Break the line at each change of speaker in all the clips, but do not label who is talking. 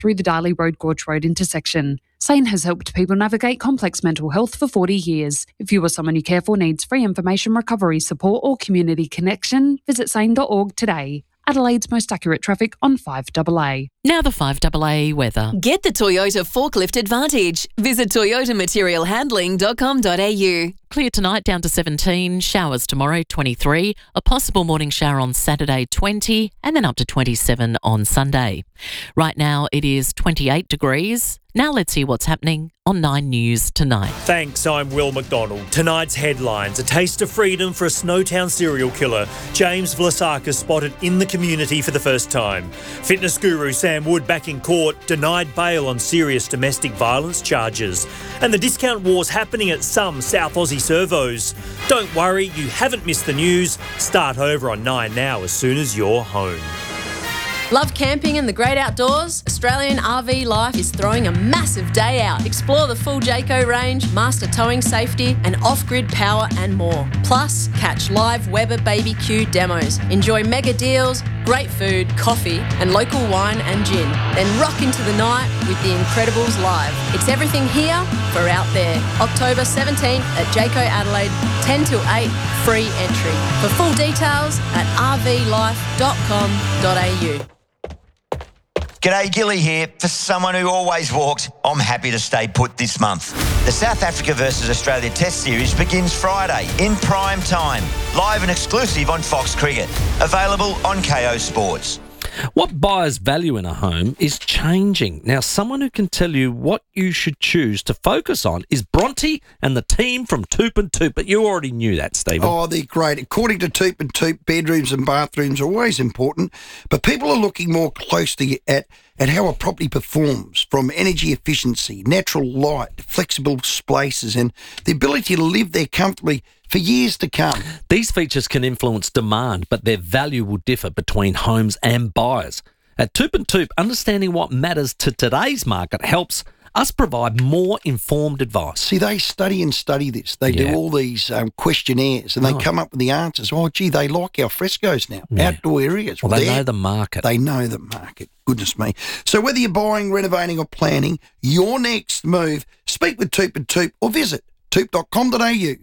through the Darley Road Gorge Road intersection. SANE has helped people navigate complex mental health for 40 years. If you or someone you care for needs free information, recovery support or community connection, visit sane.org today. Adelaide's most accurate traffic on 5AA.
Now the 5AA weather.
Get the Toyota Forklift Advantage. Visit toyotamaterialhandling.com.au.
Clear tonight down to 17, showers tomorrow 23, a possible morning shower on Saturday 20 and then up to 27 on Sunday. Right now it is 28 degrees. Now let's see what's happening on 9 News tonight.
Thanks, I'm Will McDonald. Tonight's headlines: a taste of freedom for a Snowtown serial killer. James Vlasakis spotted in the community for the first time. Fitness guru Sam Wood back in court, denied bail on serious domestic violence charges. And the discount war's happening at some South Aussie servos. Don't worry, you haven't missed the news. Start over on 9 Now as soon as you're home.
Love camping and the great outdoors? Australian RV Life is throwing a massive day out. Explore the full Jayco range, master towing safety and off-grid power and more. Plus, catch live Weber BBQ demos. Enjoy mega deals, great food, coffee and local wine and gin. Then rock into the night with the Incredibles live. It's everything here for out there. October 17th at Jayco Adelaide, 10 till 8, free entry. For full details at rvlife.com.au.
G'day, Gilly here. For someone who always walks, I'm happy to stay put this month. The South Africa versus Australia Test Series begins Friday in prime time. Live and exclusive on Fox Cricket. Available on KO Sports.
What buyers value in a home is changing. Now, someone who can tell you what you should choose to focus on is Bronte and the team from Toop and Toop. But you already knew that, Stephen.
Oh, they're great. According to Toop and Toop, bedrooms and bathrooms are always important, but people are looking more closely at how a property performs, from energy efficiency, natural light, flexible spaces, and the ability to live there comfortably for years to come.
These features can influence demand, but their value will differ between homes and buyers. At Toop and Toop, understanding what matters to today's market helps us provide more informed advice.
See, they study this. They do all these questionnaires and they come up with the answers. Oh, gee, they like our frescoes now, outdoor areas.
Well, they know the market.
They know the market. Goodness me. So whether you're buying, renovating or planning your next move, speak with Toop and Toop or visit toop.com.au.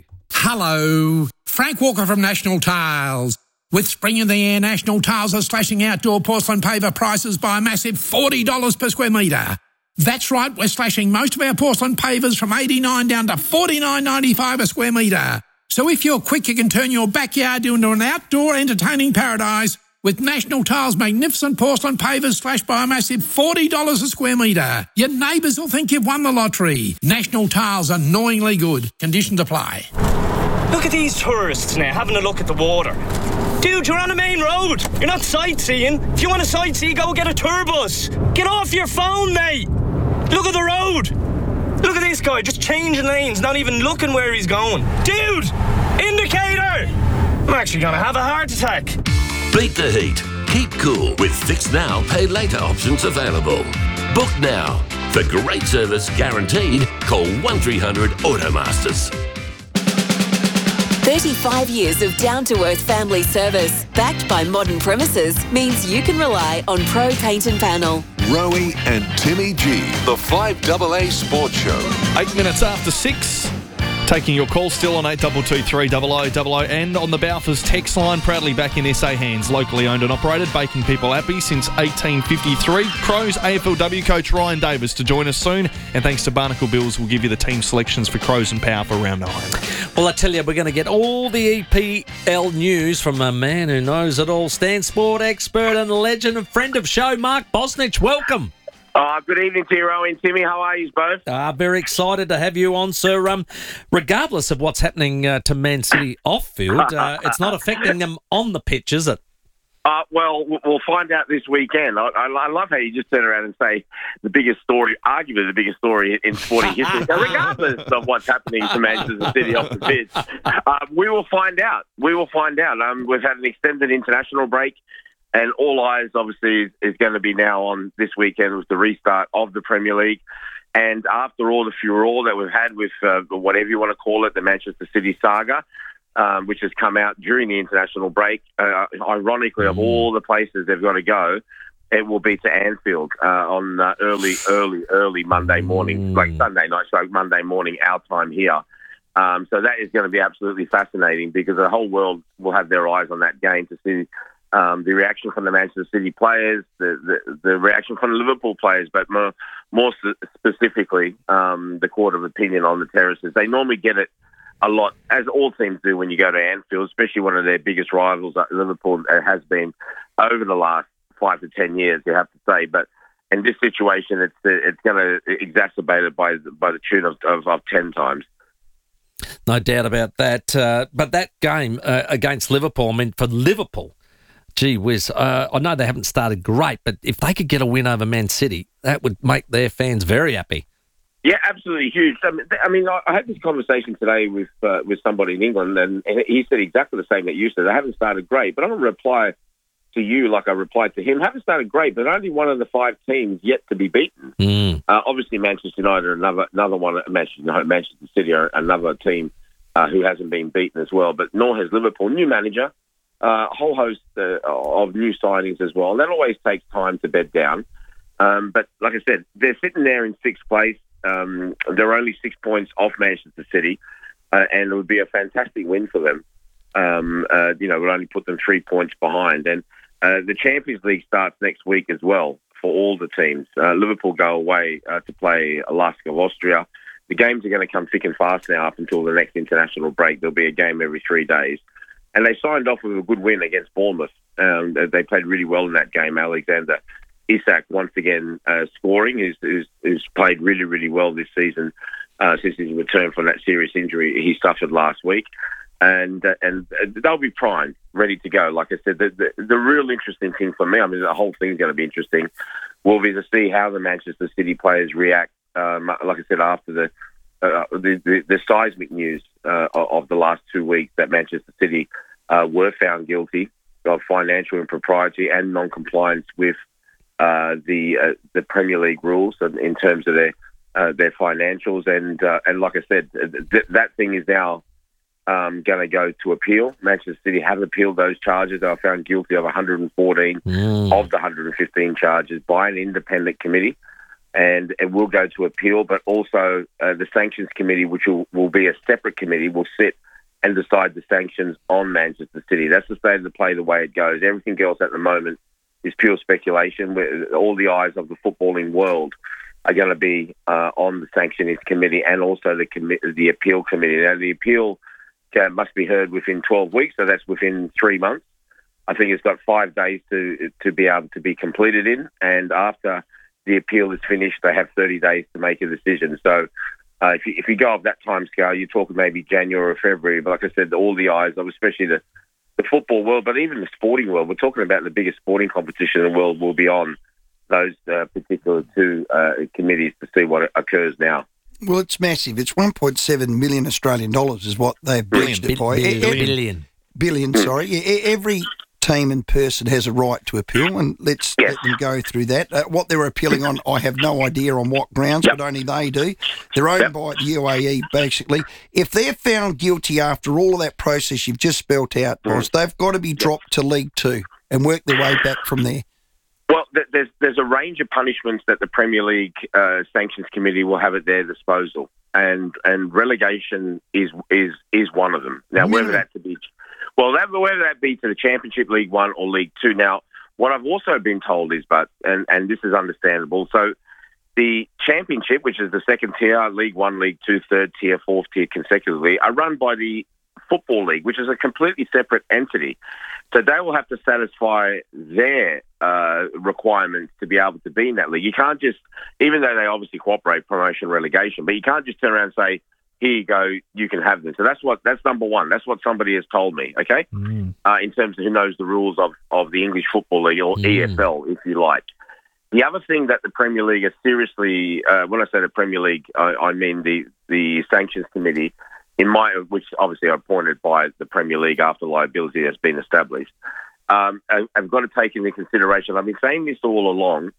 Hello, Frank Walker from National Tiles. With spring in the air, National Tiles are slashing outdoor porcelain paver prices by a massive $40 per square metre. That's right, we're slashing most of our porcelain pavers from $89 down to $49.95 a square metre. So if you're quick, you can turn your backyard into an outdoor entertaining paradise with National Tiles' magnificent porcelain pavers slashed by a massive $40 a square metre. Your neighbours will think you've won the lottery. National Tiles, annoyingly good. Conditions apply.
Look at these tourists now having a look at the water. Dude, you're on a main road. You're not sightseeing. If you want to sightsee, go get a tour bus. Get off your phone, mate. Look at the road. Look at this guy just changing lanes, not even looking where he's going. Dude, indicator. I'm actually going to have a heart attack.
Beat the heat. Keep cool with Fix Now, Pay Later options available. Book now. For great service guaranteed, call 1300 Automasters.
35 years of down-to-earth family service, backed by modern premises, means you can rely on Pro Paint and Panel.
Rowie and Timmy G, the 5AA Sports Show.
8 minutes after 6. Taking your call still on 8223 0000 and on the Balfours text line, proudly back in SA hands, locally owned and operated, baking people happy since 1853. Crows AFLW coach Ryan Davis to join us soon, and thanks to Barnacle Bills, we'll give you the team selections for Crows and Power for round 9.
Well, I tell you, we're going to get all the EPL news from a man who knows it all, Stan Sport expert and legend and friend of show, Mark Bosnich. Welcome.
Good evening to you, Rowie and Timmy. How are you both?
Very excited to have you on, sir. Regardless of what's happening to Man City off-field, it's not affecting them on the pitch, is it?
Well, we'll find out this weekend. I love how you just turn around and say the biggest story, arguably the biggest story in sporting history, regardless of what's happening to Manchester City off the pitch. We will find out. We've had an extended international break. And all eyes, obviously, is going to be now on this weekend with the restart of the Premier League. And after all the furore that we've had with whatever you want to call it, the Manchester City saga, which has come out during the international break, ironically, of all the places they've got to go, it will be to Anfield on early Monday morning, like Sunday night, so Monday morning, our time here. So that is going to be absolutely fascinating because the whole world will have their eyes on that game to see the reaction from the Manchester City players, the reaction from the Liverpool players, but more specifically, the court of opinion on the terraces. They normally get it a lot, as all teams do when you go to Anfield, especially one of their biggest rivals, Liverpool has been over the last 5 to 10 years, you have to say. But in this situation, it's going to exacerbate it by the tune of 10 times.
No doubt about that. But that game against Liverpool, I mean, for Liverpool, gee whiz, I know they haven't started great, but if they could get a win over Man City, that would make their fans very happy.
Yeah, absolutely huge. I mean, I had this conversation today with somebody in England, and he said exactly the same that you said. They haven't started great, but I'm going to reply to you like I replied to him. Haven't started great, but only one of the 5 teams yet to be beaten. Obviously, Manchester United are another one. Manchester City are another team who hasn't been beaten as well, but nor has Liverpool. New manager, a whole host of new signings as well. That always takes time to bed down. But like I said, they're sitting there in 6th place. They're only 6 points off Manchester City, and it would be a fantastic win for them. It would only put them 3 points behind. And the Champions League starts next week as well for all the teams. Liverpool go away to play Lask of Austria. The games are going to come thick and fast now up until the next international break. There'll be a game every 3 days. And they signed off with a good win against Bournemouth. They played really well in that game. Alexander Isak once again scoring, who's played really, really well this season since his return from that serious injury he suffered last week. And they'll be primed, ready to go. Like I said, the real interesting thing for me, I mean, the whole thing's going to be interesting, will be to see how the Manchester City players react. Like I said, after the seismic news of the last 2 weeks that Manchester City were found guilty of financial impropriety and non-compliance with the Premier League rules in terms of their financials, and like I said, that thing is now going to go to appeal. Manchester City have appealed those charges. They were found guilty of 114 of the 115 charges by an independent committee, and it will go to appeal. But also the Sanctions Committee, which will be a separate committee, will sit and decide the sanctions on Manchester City. That's the state of the play, the way it goes. Everything else at the moment is pure speculation. All the eyes of the footballing world are going to be on the Sanctions Committee and also the Appeal Committee. Now, the appeal must be heard within 12 weeks, so that's within 3 months. I think it's got 5 days to be able to be completed in, and after the appeal is finished, they have 30 days to make a decision. So if you go off that timescale, you're talking maybe January or February. But like I said, all the eyes of especially the football world, but even the sporting world, we're talking about the biggest sporting competition in the world, will be on those particular 2 committees to see what occurs now.
Well, it's massive. It's 1.7 million Australian dollars is what they've breached it by. Billion, sorry. Every team and person has a right to appeal, and let them go through that. What they're appealing on, I have no idea on what grounds, but only they do. They're owned by the UAE, basically. If they're found guilty after all of that process you've just spelt out, boss, they've got to be dropped to League 2 and work their way back from there.
Well, there's a range of punishments that the Premier League Sanctions Committee will have at their disposal, and relegation is one of them. Now, whether that be to the Championship, League 1 or League 2. Now, what I've also been told is, and this is understandable, so the Championship, which is the second tier, League 1, League 2, third tier, fourth tier consecutively, are run by the Football League, which is a completely separate entity. So they will have to satisfy their requirements to be able to be in that league. You can't just, even though they obviously cooperate, promotion, relegation, but you can't just turn around and say, here you go, you can have them. So that's number one. That's what somebody has told me, okay? In terms of who knows the rules of the English Football League, or EFL, if you like. The other thing that the Premier League is seriously, when I say the Premier League, I mean the Sanctions Committee, which obviously are appointed by the Premier League after liability has been established. I've got to take into consideration, I've been saying this all along,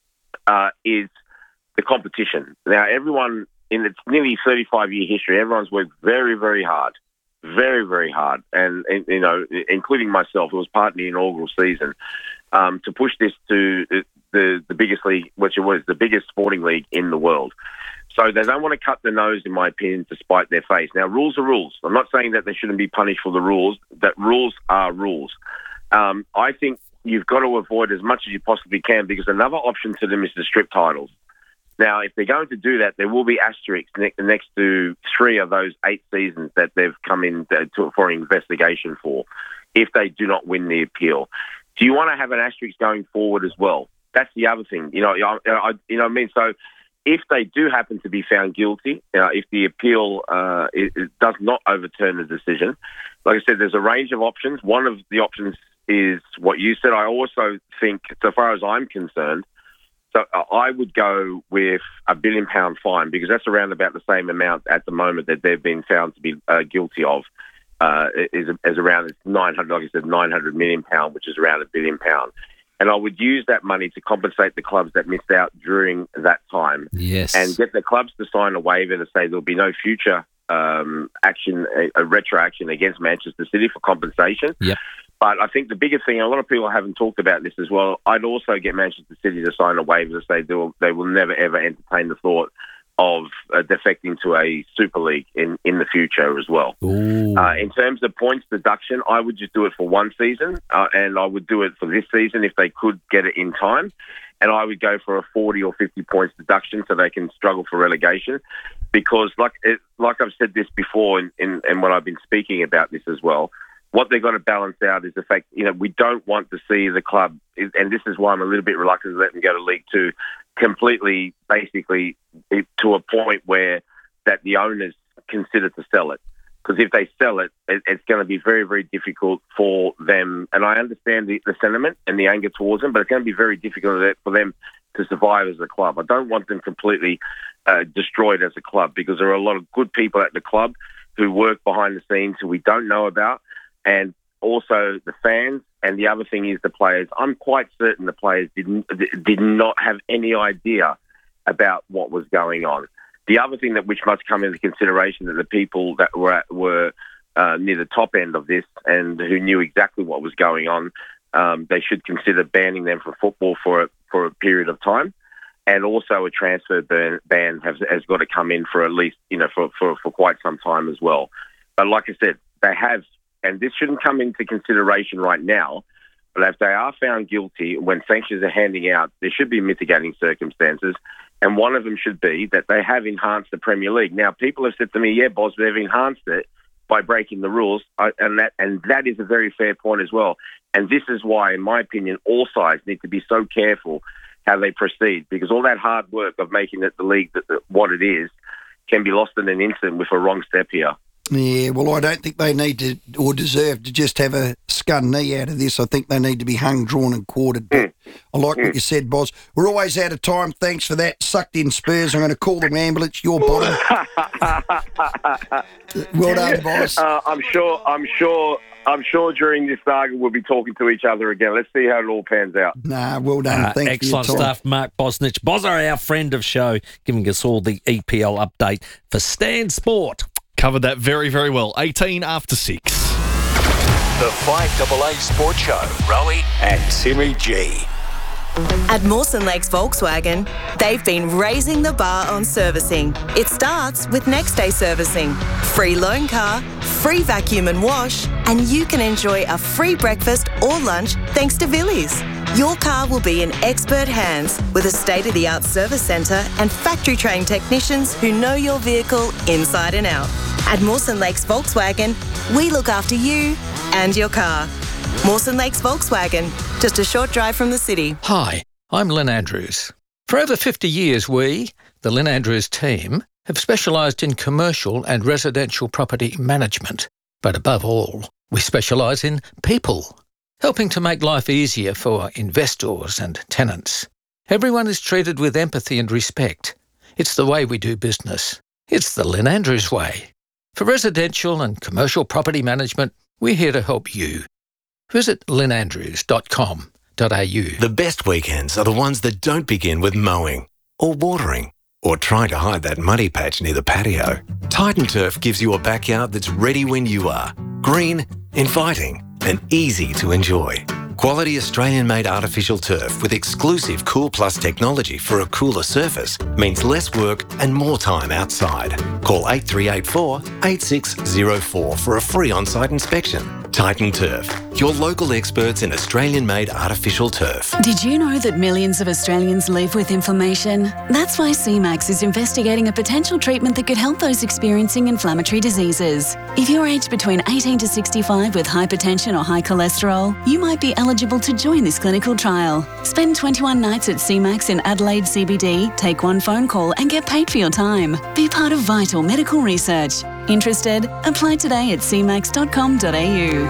is the competition. Now, everyone, in its nearly 35-year history, everyone's worked very, very hard. Very, very hard. And including myself, who was part of the inaugural season, to push this to the biggest league, which it was the biggest sporting league in the world. So they don't want to cut their nose, in my opinion, to spite their face. Now, rules are rules. I'm not saying that they shouldn't be punished for the rules. That rules are rules. I think you've got to avoid as much as you possibly can, because another option to them is to strip titles. Now, if they're going to do that, there will be asterisks next to 3 of those 8 seasons that they've come in for an investigation for, if they do not win the appeal. Do you want to have an asterisk going forward as well? That's the other thing. You know what I mean? So if they do happen to be found guilty, if the appeal it does not overturn the decision, like I said, there's a range of options. One of the options is what you said. I also think, so far as I'm concerned, so I would go with £1 billion fine, because that's around about the same amount at the moment that they've been found to be guilty of. Is around 900, like I said, £900 million, which is around £1 billion. And I would use that money to compensate the clubs that missed out during that time.
Yes.
And get the clubs to sign a waiver to say there'll be no future action, a retro action against Manchester City for compensation.
Yep.
But I think the bigger thing, a lot of people haven't talked about this as well, I'd also get Manchester City to sign a waiver to say they will never, ever entertain the thought of defecting to a Super League in the future as well. In terms of points deduction, I would just do it for one season, and I would do it for this season if they could get it in time. And I would go for a 40 or 50 points deduction so they can struggle for relegation. Because like I've said this before, and when I've been speaking about this as well, what they've got to balance out is the fact, we don't want to see the club, and this is why I'm a little bit reluctant to let them go to League Two, completely, basically, to a point where that the owners consider to sell it. Because if they sell it, it's going to be very, very difficult for them. And I understand the sentiment and the anger towards them, but it's going to be very difficult for them to survive as a club. I don't want them completely destroyed as a club, because there are a lot of good people at the club who work behind the scenes who we don't know about, and also the fans. And the other thing is the players. I'm quite certain the players did not have any idea about what was going on. The other thing which must come into consideration, that the people that were near the top end of this and who knew exactly what was going on, they should consider banning them from football for a period of time. And also a transfer ban has got to come in for at least, for quite some time as well. But like I said, they have, and this shouldn't come into consideration right now, but if they are found guilty, when sanctions are handing out, there should be mitigating circumstances. And one of them should be that they have enhanced the Premier League. Now, people have said to me, yeah, Boz, they've enhanced it by breaking the rules. And that is a very fair point as well. And this is why, in my opinion, all sides need to be so careful how they proceed, because all that hard work of making it the league what it is can be lost in an instant with a wrong step here.
Yeah, well, I don't think they need to or deserve to just have a scun knee out of this. I think they need to be hung, drawn and quartered. But I like what you said, Boz. We're always out of time. Thanks for that. Sucked in Spurs. I'm going to call them ambulance. Your bottom. Well done, Boz.
I'm sure during this saga we'll be talking to each other again. Let's see how it all pans out.
Nah, well done. Thanks
excellent
for your time.
stuff, Mark Bosnich. Bozza, our friend of show, giving us all the EPL update for Stan Sport.
Covered that very, very well. 18 after 6.
The 5AA Sports Show. Rowie and Timmy G.
At Mawson Lakes Volkswagen, they've been raising the bar on servicing. It starts with next day servicing, free loan car, free vacuum and wash, and you can enjoy a free breakfast or lunch thanks to Villies. Your car will be in expert hands with a state-of-the-art service centre and factory-trained technicians who know your vehicle inside and out. At Mawson Lakes Volkswagen, we look after you and your car. Mawson Lakes Volkswagen, just a short drive from the city.
Hi, I'm Lynn Andrews. For over 50 years, we, the Lynn Andrews team, have specialised in commercial and residential property management. But above all, we specialise in people, helping to make life easier for investors and tenants. Everyone is treated with empathy and respect. It's the way we do business. It's the Lynn Andrews way. For residential and commercial property management, we're here to help you. Visit lynnandrews.com.au.
The best weekends are the ones that don't begin with mowing or watering or trying to hide that muddy patch near the patio. Titan Turf gives you a backyard that's ready when you are. Green, inviting and easy to enjoy. Quality Australian-made artificial turf with exclusive Cool Plus technology for a cooler surface means less work and more time outside. Call 8384 8604 for a free on-site inspection. Titan Turf, your local experts in Australian-made artificial turf.
Did you know that millions of Australians live with inflammation? That's why CMAX is investigating a potential treatment that could help those experiencing inflammatory diseases. If you're aged between 18 to 65 with hypertension or high cholesterol, you might be eligible to join this clinical trial. Spend 21 nights at CMAX in Adelaide CBD, take one phone call and get paid for your time. Be part of vital medical research. Interested? Apply today at cmax.com.au.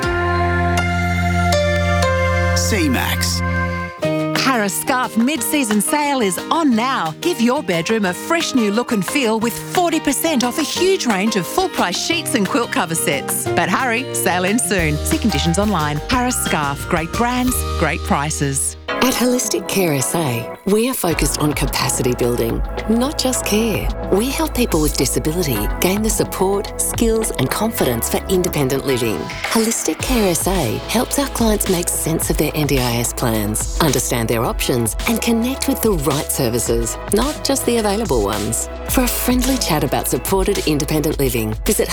CMAX. Harris Scarf mid-season sale is on now. Give your bedroom a fresh new look and feel with 40% off a huge range of full-price sheets and quilt cover sets. But hurry, sale ends soon. See conditions online. Harris Scarf. Great brands, great prices.
At Holistic Care SA, we are focused on capacity building, not just care. We help people with disability gain the support, skills and confidence for independent living. Holistic Care SA helps our clients make sense of their NDIS plans, understand their options and connect with the right services, not just the available ones. For a friendly chat about supported independent living, visit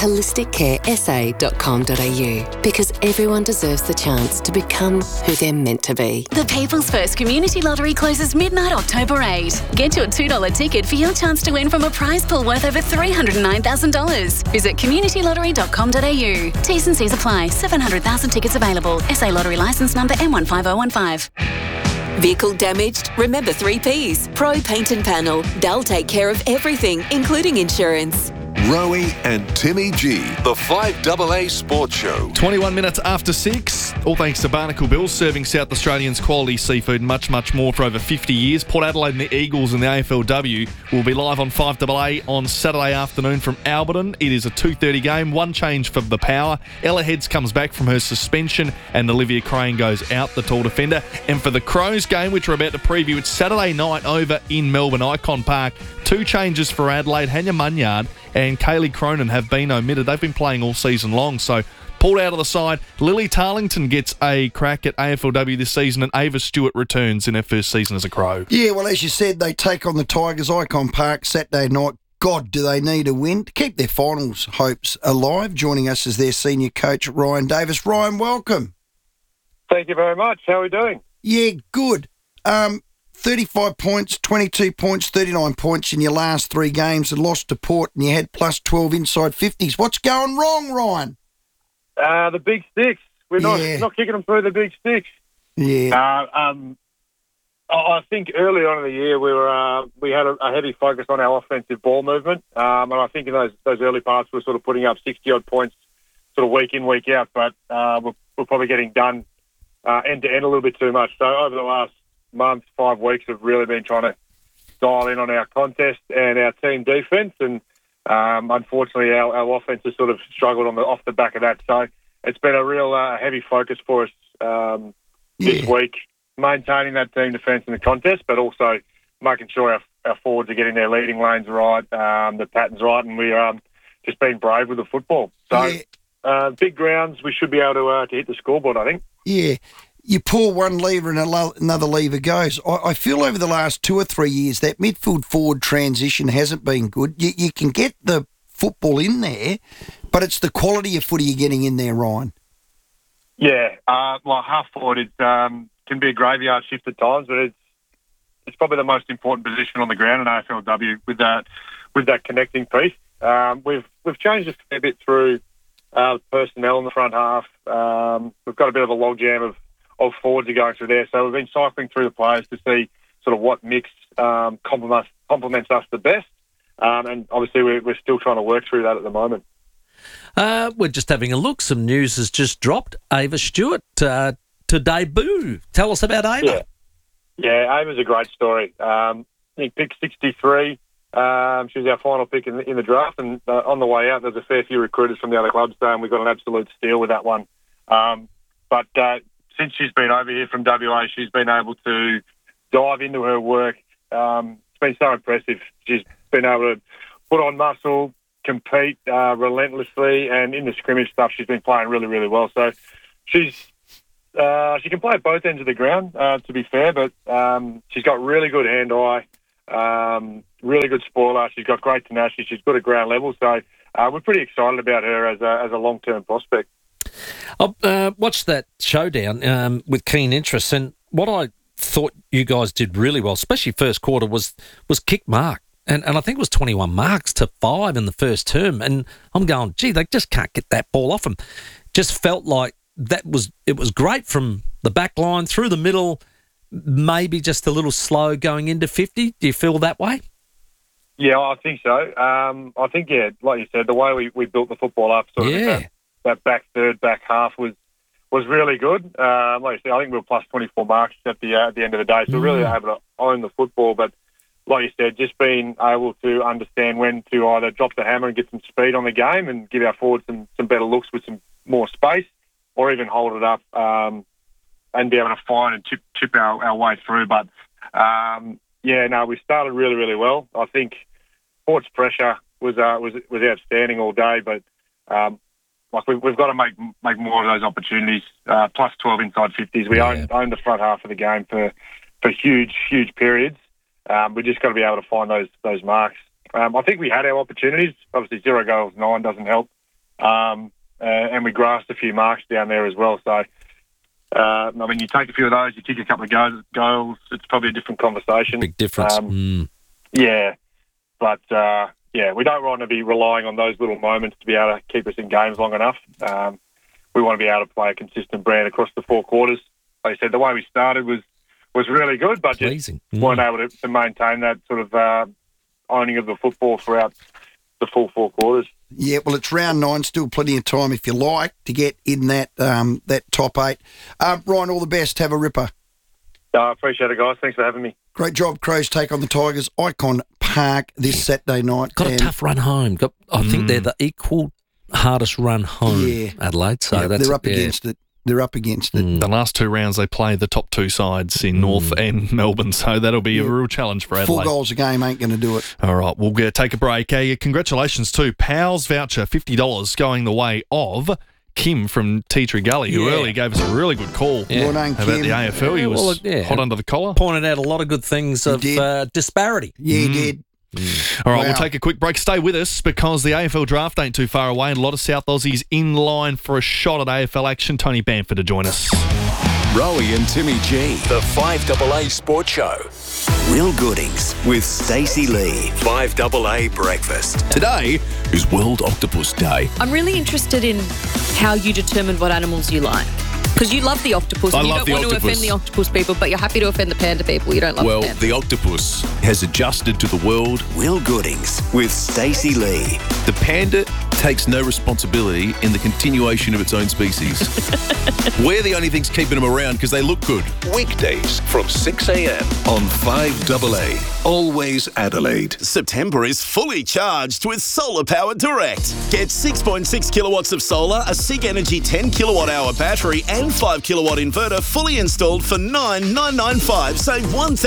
holisticcaresa.com.au because everyone deserves the chance to become who they're meant to be.
The People's First Community Lottery closes midnight October 8. Get your $2 ticket for your chance to win from a prize pool worth over $309,000. Visit communitylottery.com.au. T's and C's apply. 700,000 tickets available. SA Lottery licence number M15015.
Vehicle damaged? Remember 3 Ps. Pro Paint and Panel. They'll take care of everything, including insurance.
Rowie and Timmy G, the 5AA Sports Show.
21 minutes after 6. All thanks to Barnacle Bills, serving South Australians quality seafood and much, much more for over 50 years. Port Adelaide and the Eagles in the AFLW will be live on 5AA on Saturday afternoon from Alberton. It is a 2:30 game. One change for the Power. Ella Heads comes back from her suspension and Olivia Crane goes out, the tall defender. And for the Crows game, which we're about to preview, it's Saturday night over in Melbourne, Icon Park. 2 changes for Adelaide. Hanya Munyard and Kaylee Cronin have been omitted. They've been playing all season long, so pulled out of the side. Lily Tarlington gets a crack at AFLW this season, and Ava Stewart returns in her first season as a Crow.
Yeah, well, as you said, they take on the Tigers, Icon Park, Saturday night. God, do they need a win to keep their finals hopes alive. Joining us is their senior coach, Ryan Davis. Ryan, welcome.
Thank you very much. How are we doing?
Yeah, good. 35 points, 22 points, 39 points in your last 3 games and lost to Port, and you had plus 12 inside 50s. What's going wrong, Ryan?
The big sticks. We're not kicking them through the big sticks.
Yeah.
I think early on in the year we had a heavy focus on our offensive ball movement, and I think in those early parts we were sort of putting up 60-odd points sort of week in, week out, but we're probably getting done end-to-end a little bit too much. So over the last month, 5 weeks, have really been trying to dial in on our contest and our team defence, and unfortunately our offence has sort of struggled off the back of that. So it's been a real heavy focus for us this week, maintaining that team defence in the contest, but also making sure our forwards are getting their leading lanes right, the patterns right, and we're just being brave with the football. So big grounds, we should be able to hit the scoreboard, I think.
Yeah. You pull one lever and another lever goes. I feel over the last 2 or 3 years that midfield forward transition hasn't been good. You can get the football in there, but it's the quality of footy you're getting in there, Ryan.
Yeah, well, half forward can be a graveyard shift at times, but it's probably the most important position on the ground in AFLW with that connecting piece. We've changed a fair bit through personnel in the front half. We've got a bit of a logjam of forwards are going through there. So we've been cycling through the players to see sort of what mix complements us the best. And obviously we're still trying to work through that at the moment.
We're just having a look. Some news has just dropped. Ava Stewart to debut. Tell us about Ava.
Yeah, Ava's a great story. I think pick 63. She was our final pick in the draft, and on the way out, there's a fair few recruiters from the other clubs saying we got an absolute steal with that one. But since she's been over here from WA, she's been able to dive into her work. It's been so impressive. She's been able to put on muscle, compete relentlessly, and in the scrimmage stuff, she's been playing really, really well. So she's She can play at both ends of the ground, to be fair, but she's got really good hand-eye, really good spoiler. She's got great tenacity. She's good at ground level, so we're pretty excited about her as a long-term prospect.
I watched that showdown with keen interest, and what I thought you guys did really well, especially first quarter, was kick mark. And I think it was 21 marks to 5 in the first term. And I'm going, gee, they just can't get that ball off them. Just felt like it was great from the back line through the middle, maybe just a little slow going into 50. Do you feel that way?
Yeah, I think so. I think, yeah, like you said, the way we built the football up, sort of that back third, back half was really good. Like I said, I think we were plus 24 marks at the end of the day, so we're really able to own the football. But like you said, just being able to understand when to either drop the hammer and get some speed on the game and give our forwards some better looks with some more space, or even hold it up and be able to find and chip our way through. But, we started really, really well. I think Port's pressure was outstanding all day, but we've got to make more of those opportunities. Plus 12 inside 50s. We owned the front half of the game for huge, huge periods. We just got to be able to find those marks. I think we had our opportunities. Obviously, 0 goals, 9 doesn't help. And we grasped a few marks down there as well. So, you take a few of those, you kick a couple of goals, it's probably a different conversation.
Big difference.
Yeah. But, we don't want to be relying on those little moments to be able to keep us in games long enough. We want to be able to play a consistent brand across the 4 quarters. Like I said, the way we started was really good, but just weren't able to maintain that sort of owning of the football throughout the full 4 quarters.
Yeah, well, it's round 9, still plenty of time if you like to get in that top 8. Ryan, all the best. Have a ripper.
I appreciate it, guys. Thanks for having me.
Great job. Crows take on the Tigers, Icon Park this Saturday night.
Got a tough run home. I think they're the equal hardest run home, Adelaide. So
they're up against it. They're up against it.
The last 2 rounds, they play the top 2 sides in North and Melbourne, so that'll be a real challenge for Adelaide.
4 goals a game ain't going to do it.
All right, we'll take a break. Congratulations to Powell's voucher, $50 going the way of Kim from Tea Tree Gully, who earlier gave us a really good call about the AFL. He was hot under the collar.
Pointed out a lot of good things of disparity.
Yeah, he did.
All right, we'll take a quick break. Stay with us because the AFL draft ain't too far away and a lot of South Aussies in line for a shot at AFL action. Tony Bamford to join us.
Rowie and Timmy G, the 5AA Sports Show. Will Goodings with Stacey Lee, 5AA Breakfast. Today is World Octopus Day.
I'm really interested in how you determine what animals you like. Because you love the octopus and you don't want to offend the octopus people, but you're happy to offend the panda people. You don't love the panda.
The octopus has adjusted to the world. Will Goodings with Stacey Lee.
The panda takes no responsibility in the continuation of its own species. We're the only things keeping them around because they look good.
Weekdays from 6 a.m. on 5AA. Always Adelaide.
September is fully charged with Solar Power Direct. Get 6.6 kilowatts of solar, a SIG Energy 10 kilowatt hour battery and 5 kilowatt inverter fully installed for $9,995. Save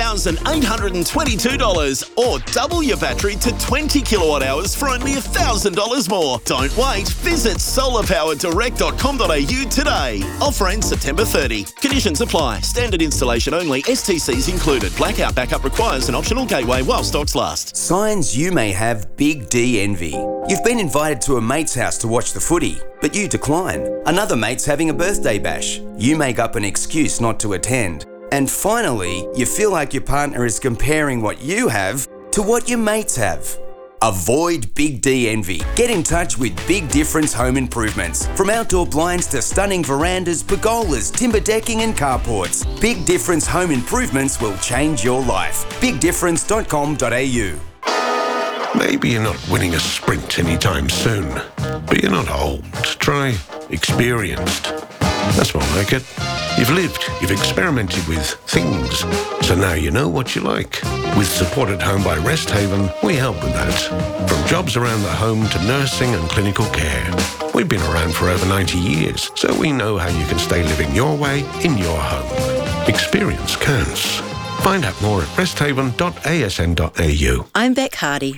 $1,822 or double your battery to 20 kilowatt hours for only $1,000 more. Don't wait. Visit solarpowerdirect.com.au today. Offer ends September 30. Conditions apply. Standard installation only. STCs included. Blackout backup requires an optional gateway while stocks last.
Signs you may have Big D envy. You've been invited to a mate's house to watch the footy, but you decline. Another mate's having a birthday bash. You make up an excuse not to attend. And finally, you feel like your partner is comparing what you have to what your mates have. Avoid Big D envy. Get in touch with Big Difference Home Improvements. From outdoor blinds to stunning verandas, pergolas, timber decking and carports, Big Difference Home Improvements will change your life. BigDifference.com.au.
Maybe you're not winning a sprint anytime soon, but you're not old. Try experienced. That's more like it. You've lived, you've experimented with things, so now you know what you like. With Support at Home by Rest Haven, we help with that. From jobs around the home to nursing and clinical care. We've been around for over 90 years, so we know how you can stay living your way in your home. Experience counts. Find out more at resthaven.asn.au.
I'm Beck Hardy.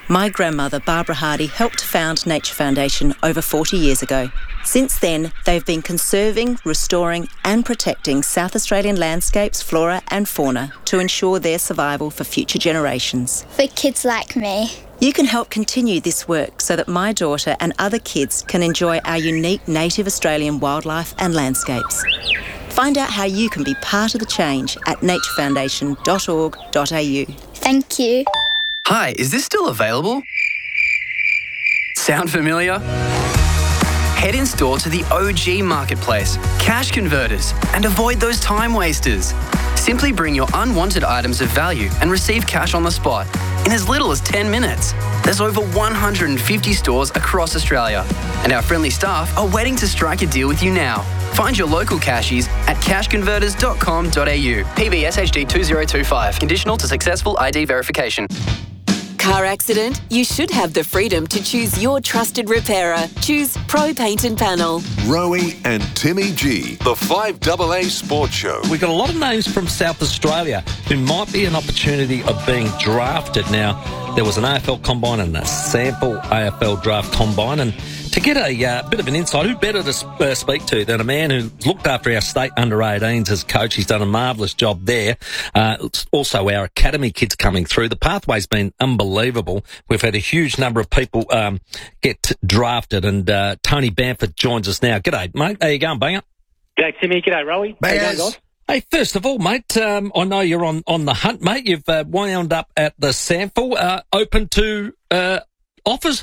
My grandmother, Barbara Hardy, helped found Nature Foundation over 40 years ago. Since then, they've been conserving, restoring and protecting South Australian landscapes, flora and fauna to ensure their survival for future generations.
For kids like me.
You can help continue this work so that my daughter and other kids can enjoy our unique native Australian wildlife and landscapes. Find out how you can be part of the change at naturefoundation.org.au.
Thank you.
Hi, is this still available? Sound familiar? Head in store to the OG Marketplace, Cash Converters, and avoid those time wasters. Simply bring your unwanted items of value and receive cash on the spot in as little as 10 minutes. There's over 150 stores across Australia, and our friendly staff are waiting to strike a deal with you now. Find your local cashies at cashconverters.com.au. PBS HD 2025. Conditional to successful ID verification.
Car accident? You should have the freedom to choose your trusted repairer. Choose Pro Paint and Panel.
Rowie and Timmy G, the 5AA Sports Show.
We've got a lot of names from South Australia who might be an opportunity of being drafted. Now, there was an AFL Combine and a sample AFL Draft Combine, and to get a bit of an insight, who better to speak to than a man who looked after our state under-18s as coach. He's done a marvellous job there. Also, our academy kids coming through. The pathway's been unbelievable. We've had a huge number of people get drafted, and Tony Bamford joins us now. G'day, mate. How you going, Banger?
G'day, Timmy. G'day, Rowie. How you going, guys?
Hey, first of all, mate, I know you're on the hunt, mate. You've wound up at the sample. Open to offers?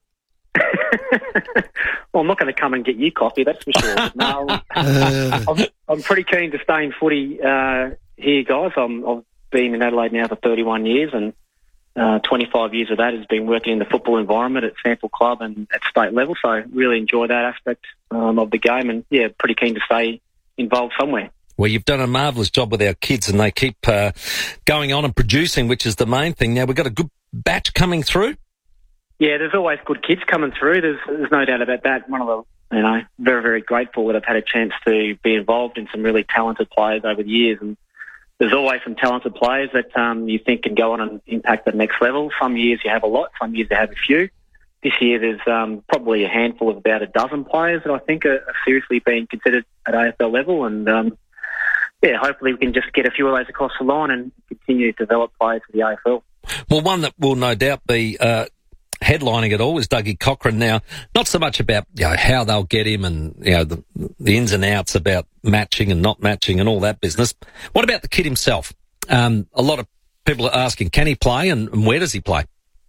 Well, I'm not going to come and get you coffee, that's for sure. No, I'm pretty keen to stay in footy here, guys. I've been in Adelaide now for 31 years, and 25 years of that has been working in the football environment at Sample Club and at state level, so really enjoy that aspect of the game, and, yeah, pretty keen to stay involved somewhere.
Well, you've done a marvellous job with our kids, and they keep going on and producing, which is the main thing. Now, we've got a good batch coming through.
Yeah, there's always good kids coming through. There's no doubt about that. One of the, very, very grateful that I've had a chance to be involved in some really talented players over the years. And there's always some talented players that you think can go on and impact the next level. Some years you have a lot, some years you have a few. This year there's probably a handful of about a dozen players that I think are seriously being considered at AFL level. And, hopefully we can just get a few of those across the line and continue to develop players for the AFL.
Well, one that will no doubt be headlining it all is Dougie Cochran. Now, not so much about how they'll get him and the ins and outs about matching and not matching and all that business. What about the kid himself? A lot of people are asking, can he play and where does he play?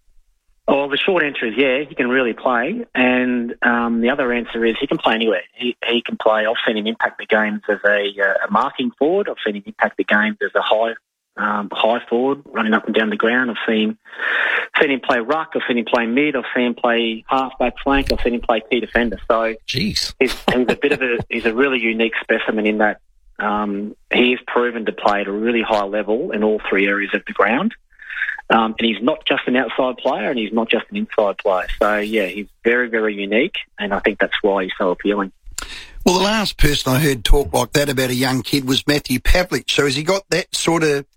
Oh, the short answer is yeah, he can really play, and the other answer is he can play anywhere. He can play. I've seen him impact the games as a marking forward. I've seen him impact the games as a high forward, running up and down the ground. I've seen him play ruck. I've seen him play mid. I've seen him play half-back flank. I've seen him play key defender. So,
jeez,
he's a really unique specimen in that he is proven to play at a really high level in all three areas of the ground. And he's not just an outside player, and he's not just an inside player. So, yeah, he's very, very unique, and I think that's why he's so appealing.
Well, the last person I heard talk like that about a young kid was Matthew Pavlich. So has he got that sort of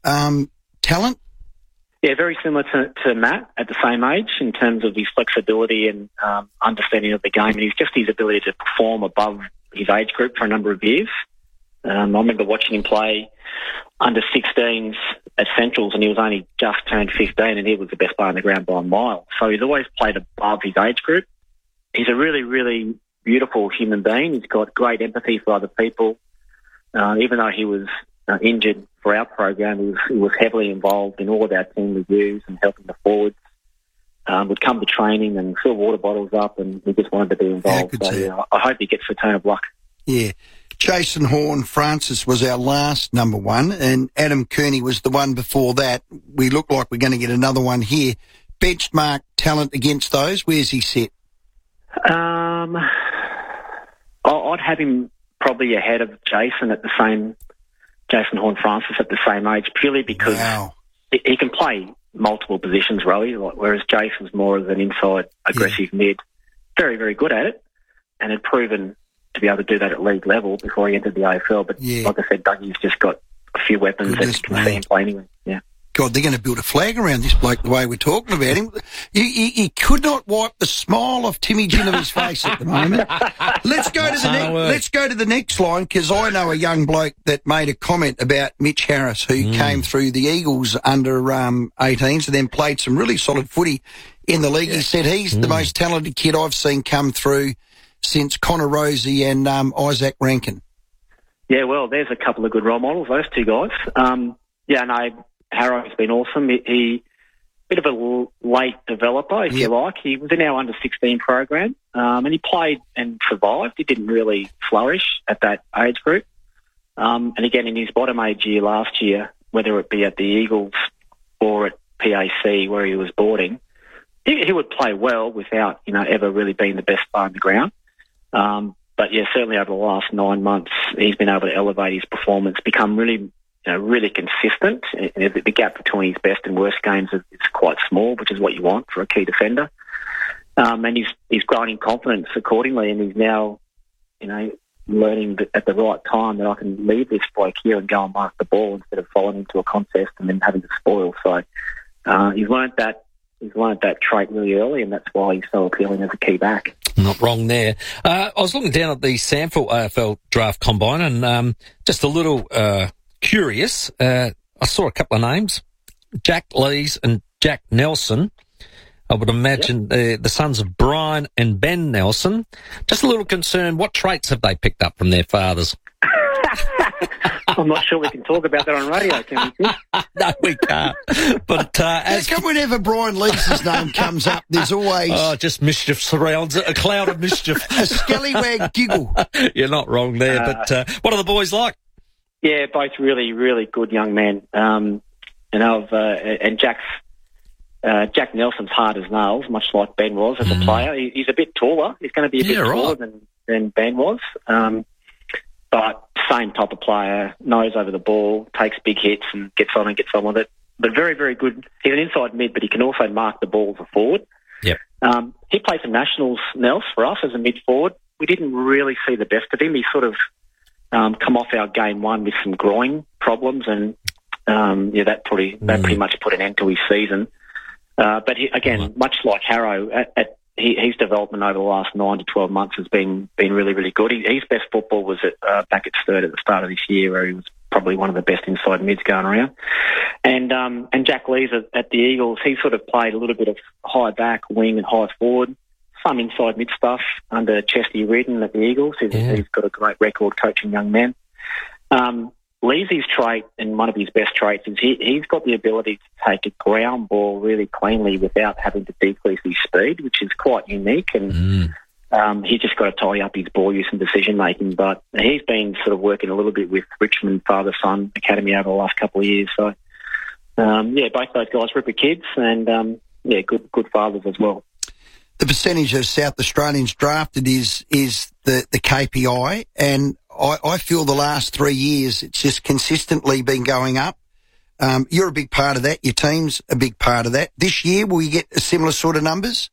talent?
Yeah, very similar to Matt at the same age in terms of his flexibility and understanding of the game, and his ability to perform above his age group for a number of years. I remember watching him play under 16s at Centrals, and he was only just turned 15, and he was the best player on the ground by a mile. So he's always played above his age group. He's a really, really beautiful human being. He's got great empathy for other people. Even though he was injured for our program, he was heavily involved in all of our team reviews and helping the forwards. Would come to training and fill water bottles up, and he just wanted to be involved. So I hope he gets a turn of luck.
Yeah. Jason Horne-Francis was our last number one, and Adam Kearney was the one before that. We look like we're going to get another one here. Benchmark talent against those. Where's he set?
I'd have him probably ahead of Jason Horne-Francis at the same age, purely because he can play multiple positions, Rowie, whereas Jason's more of an inside aggressive mid. Very, very good at it, and had proven to be able to do that at league level before he entered the AFL. But like I said, Dougie's just got a few weapons that you can see him play anyway. Yeah.
God, they're going to build a flag around this bloke the way we're talking about him. He could not wipe the smile off Timmy Ginnivan's face at the moment. Let's go to the next line, because I know a young bloke that made a comment about Mitch Harris, who came through the Eagles under 18s and then played some really solid footy in the league. He said he's the most talented kid I've seen come through since Connor Rosie and Isaac Rankin.
Yeah, well, there's a couple of good role models, those two guys. Harrow's been awesome. He bit of a late developer, if you like. He was in our under-16 program, and he played and survived. He didn't really flourish at that age group. And again, in his bottom age year last year, whether it be at the Eagles or at PAC where he was boarding, he would play well without, ever really being the best player on the ground. But yeah, certainly over the last 9 months, he's been able to elevate his performance, become really consistent. The gap between his best and worst games is quite small, which is what you want for a key defender. And he's grown in confidence accordingly, and he's now, learning that at the right time that I can leave this bloke here and go and mark the ball instead of falling into a contest and then having to spoil. So he's learned that trait really early, and that's why he's so appealing as a key back.
Not wrong there. I was looking down at the Sample AFL Draft Combine and just a little curious. I saw a couple of names, Jack Lees and Jack Nelson. I would imagine the sons of Brian and Ben Nelson. Just a little concerned, what traits have they picked up from their fathers?
I'm not sure we can talk about that on radio, can we?
No, we can't. But
whenever Brian Lee's name comes up, there's always...
Oh, just mischief surrounds it, a cloud of mischief.
A scallywag giggle.
You're not wrong there, but what are the boys like?
Yeah, both really, really good young men. And Jack Nelson's hard as nails, much like Ben was as a player. He's a bit taller. He's going to be a bit taller than Ben was. But same type of player, nose over the ball, takes big hits and gets on with it. But very, very good. He's an inside mid, but he can also mark the ball as a forward.
Yep.
He played some nationals, Nels, for us as a mid forward. We didn't really see the best of him. He sort of come off our game one with some groin problems, and that pretty much put an end to his season. But he, again, much like Harrow, his development over the last 9 to 12 months has been really, really good. His best football was back at third at the start of this year, where he was probably one of the best inside mids going around. And Jack Lees at the Eagles, he sort of played a little bit of high back, wing and high forward, some inside mid stuff under Chesty Reardon at the Eagles. He's got a great record coaching young men. Leesy's trait, and one of his best traits, is he's got the ability to take a ground ball really cleanly without having to decrease his speed, which is quite unique. And he's just got to tidy up his ball use and decision making. But he's been sort of working a little bit with Richmond Father-Son Academy over the last couple of years. So both those guys ripper kids, and good fathers as well.
The percentage of South Australians drafted is the KPI, and I feel the last 3 years it's just consistently been going up. You're a big part of that. Your team's a big part of that. This year, will you get a similar sort of numbers?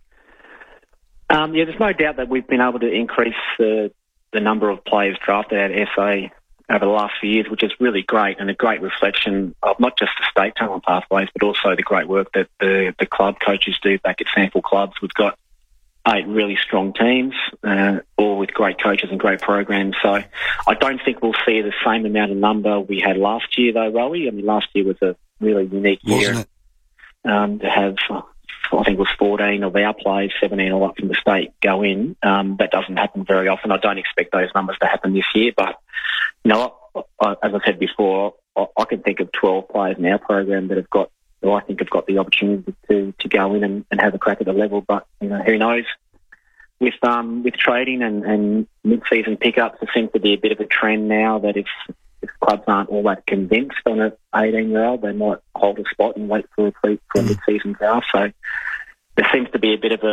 There's no doubt that we've been able to increase the number of players drafted at SA over the last few years, which is really great, and a great reflection of not just the state talent pathways, but also the great work that the club coaches do back at Sample Clubs. We've got 8 really strong teams, all with great coaches and great programs. So I don't think we'll see the same amount of number we had last year, though, Rowie. I mean, last year was a really unique year.
Wasn't
it? To have, I think it was 14 of our players, 17 or up from the state go in. That doesn't happen very often. I don't expect those numbers to happen this year, but as I said before, I can think of 12 players in our program that I think have got the opportunity to go in and have a crack at the level. But who knows? With trading and mid-season pickups, there seems to be a bit of a trend now that if clubs aren't all that convinced on an 18-year-old, they might hold a spot and wait for a mid-season draft. So there seems to be a bit of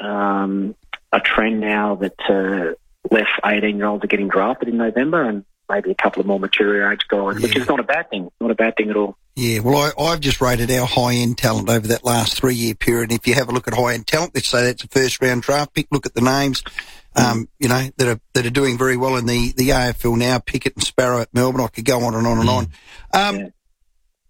a trend now that less 18-year-olds are getting drafted in November, and maybe a couple of more mature age guys, which is not a bad thing. Not a bad thing at all.
Yeah, well, I've just rated our high-end talent over that last 3-year period. If you have a look at high-end talent, let's say that's a first-round draft pick, look at the names, that are doing very well in the AFL now, Pickett and Sparrow at Melbourne. I could go on and on and on.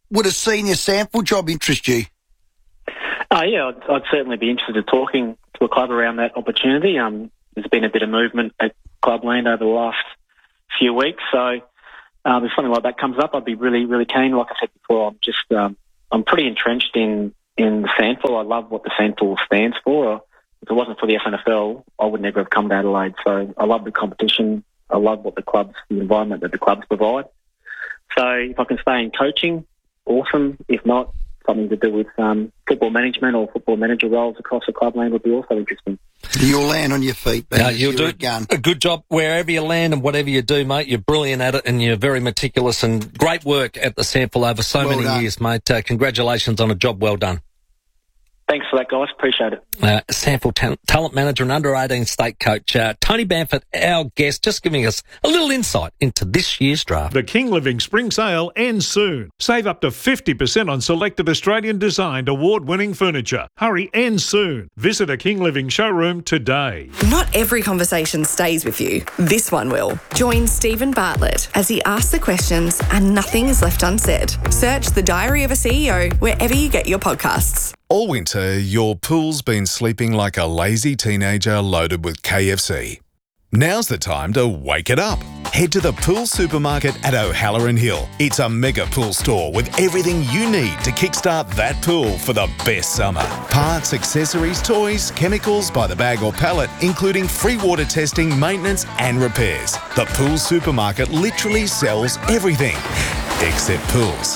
would a senior sample job interest you?
Yeah, I'd certainly be interested in talking to a club around that opportunity. There's been a bit of movement at Clubland over the last few weeks, so if something like that comes up, I'd be really, really keen. Like I said before, I'm pretty entrenched in the SANFL. I love what the SANFL stands for. If it wasn't for the SNFL, I would never have come to Adelaide. So I love the competition. I love the environment that the clubs provide. So if I can stay in coaching, awesome. If not, something to do with football management or football manager roles across the Clubland would be also interesting.
You'll land on your feet, but
you'll do a good job wherever you land and whatever you do, mate. You're brilliant at it and you're very meticulous, and great work at the SANFL over so many years, mate. Congratulations on a job well done.
Thanks for that, guys. Appreciate it.
SANFL talent manager and under-18 state coach Tony Bamford, our guest, just giving us a little insight into this year's draft.
The King Living Spring Sale ends soon. Save up to 50% on selected Australian-designed award-winning furniture. Hurry, ends soon. Visit a King Living showroom today.
Not every conversation stays with you. This one will. Join Stephen Bartlett as he asks the questions and nothing is left unsaid. Search The Diary of a CEO wherever you get your podcasts.
All winter, your pool's been sleeping like a lazy teenager loaded with KFC. Now's the time to wake it up. Head to the Pool Supermarket at O'Halloran Hill. It's a mega pool store with everything you need to kickstart that pool for the best summer. Parts, accessories, toys, chemicals by the bag or pallet, including free water testing, maintenance and repairs. The Pool Supermarket literally sells everything, except pools.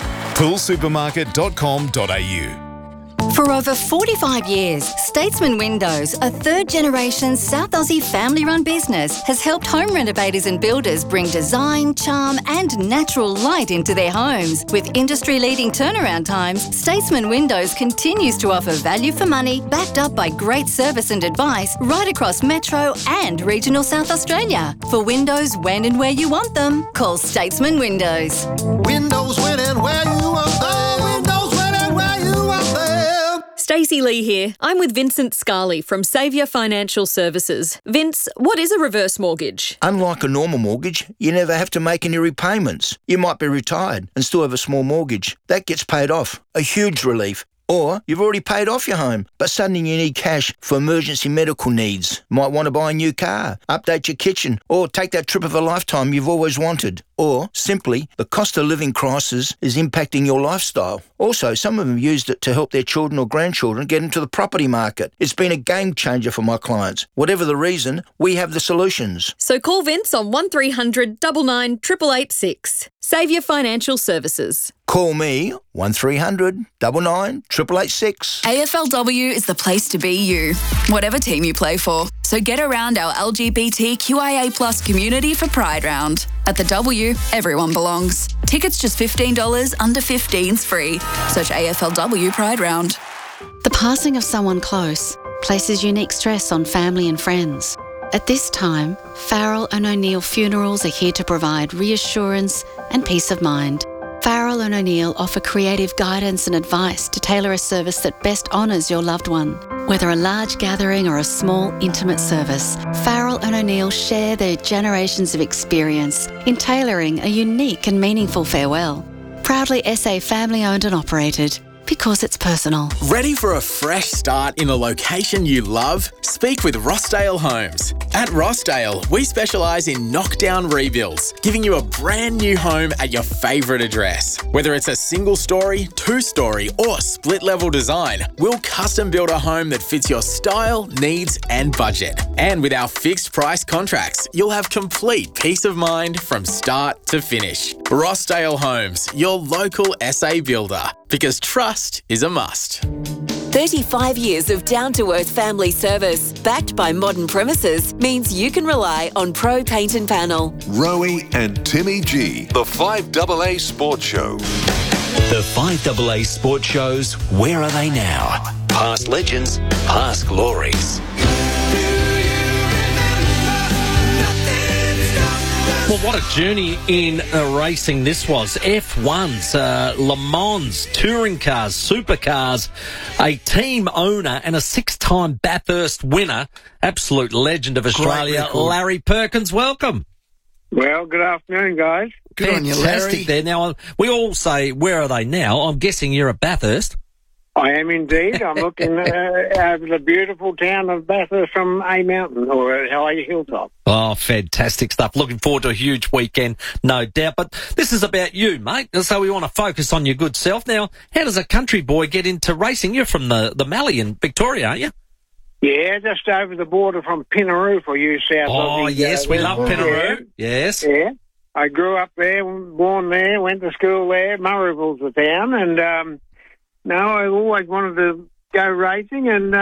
Poolsupermarket.com.au.
For over 45 years, Statesman Windows, a third-generation South Aussie family-run business, has helped home renovators and builders bring design, charm and natural light into their homes. With industry-leading turnaround times, Statesman Windows continues to offer value for money, backed up by great service and advice right across Metro and regional South Australia. For windows when and where you want them, call Statesman Windows.
Windows when and where you want them. Windows when and where you want them.
Stacey Lee here. I'm with Vincent Scarley from Saviour Financial Services. Vince, what is a reverse mortgage?
Unlike a normal mortgage, you never have to make any repayments. You might be retired and still have a small mortgage. That gets paid off. A huge relief. Or you've already paid off your home, but suddenly you need cash for emergency medical needs. Might want to buy a new car, update your kitchen, or take that trip of a lifetime you've always wanted. Or simply, the cost of living crisis is impacting your lifestyle. Also, some of them used it to help their children or grandchildren get into the property market. It's been a game changer for my clients. Whatever the reason, we have the solutions.
So call Vince on 1300 99 888 Saviour Financial Services.
Call me 1300 99 888.
AFLW is the place to be you, whatever team you play for. So get around our LGBTQIA+ community for Pride Round. At the W, everyone belongs. Tickets just $15, under 15's free. Search AFLW Pride Round.
The passing of someone close places unique stress on family and friends. At this time, Farrell and O'Neill Funerals are here to provide reassurance and peace of mind. Farrell and O'Neill offer creative guidance and advice to tailor a service that best honours your loved one. Whether a large gathering or a small, intimate service, Farrell and O'Neill share their generations of experience in tailoring a unique and meaningful farewell. Proudly SA family-owned and operated, because it's personal.
Ready for a fresh start in a location you love? Speak with Rossdale Homes. At Rossdale, we specialise in knockdown rebuilds, giving you a brand new home at your favourite address. Whether it's a single story, two-story or split-level design, we'll custom build a home that fits your style, needs and budget. And with our fixed price contracts, you'll have complete peace of mind from start to finish. Rossdale Homes, your local SA builder, because trust is a must.
35 years of down-to-earth family service, backed by modern premises, means you can rely on Pro Paint and Panel.
Rowie and Timmy G, the 5AA Sports Show.
The 5AA Sports Shows, where are they now? Past legends, past glories.
Well, what a journey in racing this was. F1s, Le Mans, touring cars, supercars, a team owner and a six-time Bathurst winner, absolute legend of Australia, Larry Perkins. Welcome.
Well, good afternoon, guys.
Good on you, Larry.
Fantastic there. Now, we all say, where are they now? I'm guessing you're at Bathurst.
I am indeed. I'm looking over the beautiful town of Bathurst from a mountain or a high hilltop.
Oh, fantastic stuff. Looking forward to a huge weekend, no doubt. But this is about you, mate, so we want to focus on your good self. Now, how does a country boy get into racing? You're from the Mallee in Victoria, aren't you?
Yeah, just over the border from Pinaroo for you, South
Oh,
Aussie.
yes, we love Pinaroo. Yes.
Yeah. I grew up there, born there, went to school there. Murrayville's the town, and no, I always wanted to go racing, and